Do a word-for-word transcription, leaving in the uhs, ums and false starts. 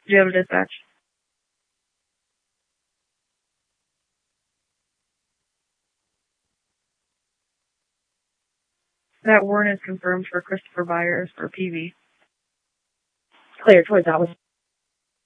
Do you have a dispatch? That warrant is confirmed for Christopher Byers for P V. Clear towards Dallas.